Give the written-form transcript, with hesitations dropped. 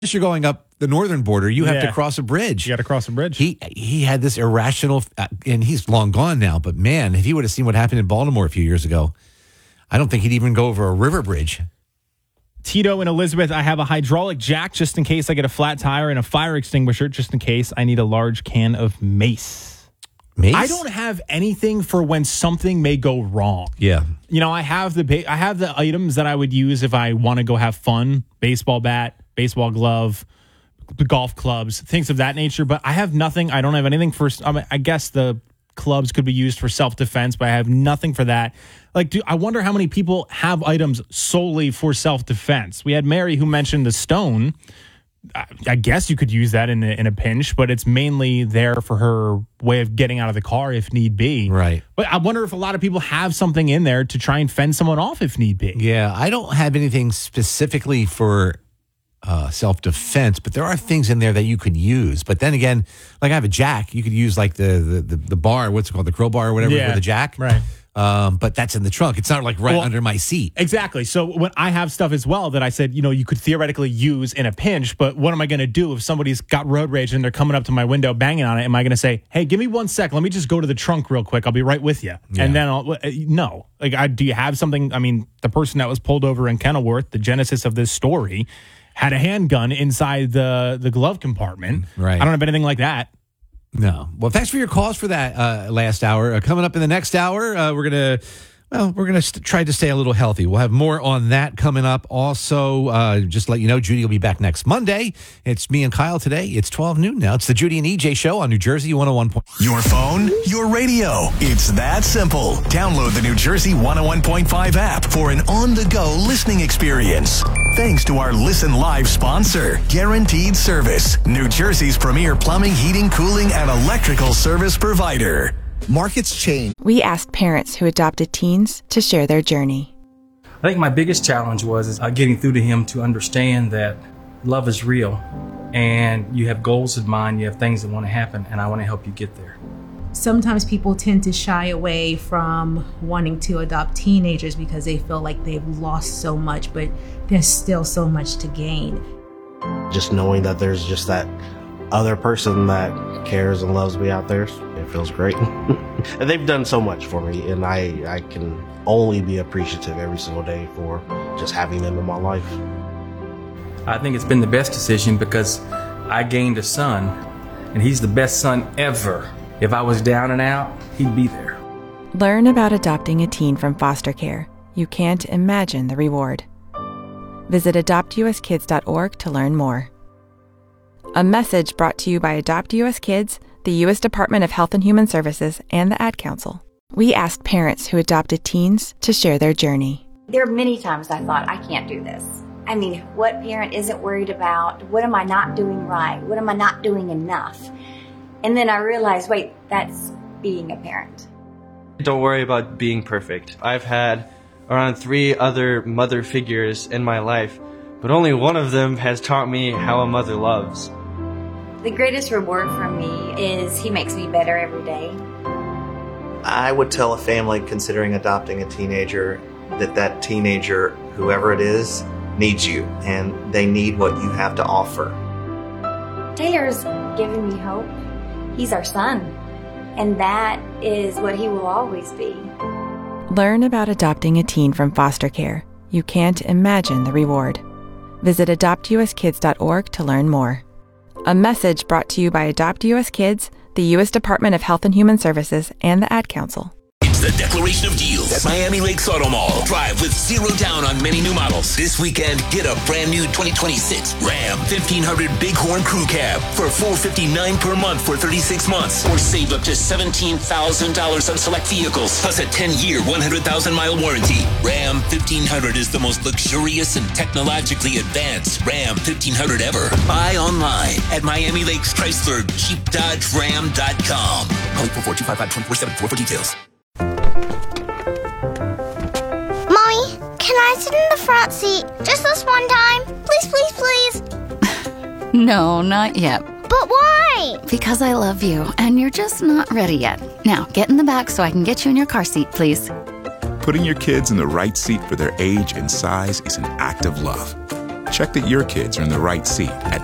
As you're going up the northern border, you have to cross a bridge. You got to cross a bridge. He had this irrational, and he's long gone now, but man, if he would have seen what happened in Baltimore a few years ago, I don't think he'd even go over a river bridge. Tito and Elizabeth, I have a hydraulic jack just in case I get a flat tire and a fire extinguisher just in case I need a large can of mace. Mace? I don't have anything for when something may go wrong. Yeah. You know, I have the items that I would use if I want to go have fun. Baseball bat, baseball glove, golf clubs, things of that nature. But I have nothing. I don't have anything for, I guess the clubs could be used for self-defense, but I have nothing for that. Like, I wonder how many people have items solely for self-defense. We had Mary who mentioned the stone. I guess you could use that in a pinch, but it's mainly there for her way of getting out of the car if need be. Right. But I wonder if a lot of people have something in there to try and fend someone off if need be. Yeah, I don't have anything specifically for self-defense, but there are things in there that you could use. But then again, like I have a jack. You could use like the bar, what's it called, the crowbar or whatever with the jack. Right. But that's in the trunk. It's not like under my seat. Exactly. So when I have stuff as well that I said, you know, you could theoretically use in a pinch, but what am I going to do if somebody's got road rage and they're coming up to my window banging on it? Am I going to say, hey, give me 1 sec. Let me just go to the trunk real quick. I'll be right with you. Yeah. And then no. Like, do you have something? I mean, the person that was pulled over in Kenilworth, the genesis of this story, had a handgun inside the glove compartment. Right. I don't have anything like that. No. Well, thanks for your calls for that last hour. Coming up in the next hour, we're gonna try to stay a little healthy. We'll have more on that coming up. Also, just to let you know, Judy will be back next Monday. It's me and Kyle today. It's 12 noon now. It's the Judy and EJ show on New Jersey 101. Your phone, your radio. It's that simple. Download the New Jersey 101.5 app for an on-the-go listening experience. Thanks to our Listen Live sponsor, Guaranteed Service, New Jersey's premier plumbing, heating, cooling, and electrical service provider. Markets change. We asked parents who adopted teens to share their journey. I think my biggest challenge was getting through to him to understand that love is real and you have goals in mind, you have things that want to happen, and I want to help you get there. Sometimes people tend to shy away from wanting to adopt teenagers because they feel like they've lost so much, but there's still so much to gain. Just knowing that there's just that other person that cares and loves me out there, it feels great. And they've done so much for me, and I can only be appreciative every single day for just having them in my life. I think it's been the best decision because I gained a son, and he's the best son ever. If I was down and out, he'd be there. Learn about adopting a teen from foster care. You can't imagine the reward. Visit adoptuskids.org to learn more. A message brought to you by Adopt US Kids, the U.S. Department of Health and Human Services, and the Ad Council. We asked parents who adopted teens to share their journey. There are many times I thought, I can't do this. I mean, what parent isn't worried about? What am I not doing right? What am I not doing enough? And then I realized, wait, that's being a parent. Don't worry about being perfect. I've had around 3 other mother figures in my life, but only one of them has taught me how a mother loves. The greatest reward for me is he makes me better every day. I would tell a family considering adopting a teenager that teenager, whoever it is, needs you, and they need what you have to offer. Taylor's given me hope. He's our son, and that is what he will always be. Learn about adopting a teen from foster care. You can't imagine the reward. Visit adoptuskids.org to learn more. A message brought to you by Adopt US Kids, the U.S. Department of Health and Human Services, and the Ad Council. It's the Declaration of Deals at Miami Lakes Auto Mall. Drive with 0 down on many new models. This weekend, get a brand new 2026 Ram 1500 Bighorn Crew Cab for $459 per month for 36 months. Or save up to $17,000 on select vehicles, plus a 10-year, 100,000-mile warranty. Ram 1500 is the most luxurious and technologically advanced Ram 1500 ever. Buy online at Miami Lakes Chrysler JeepDodgeRam.com. Call 844-255-2474 for details. Mommy, can I sit in the front seat just this one time? Please, please, please. No, not yet. But why? Because I love you, and you're just not ready yet. Now, get in the back so I can get you in your car seat, please. Putting your kids in the right seat for their age and size is an act of love. Check that your kids are in the right seat at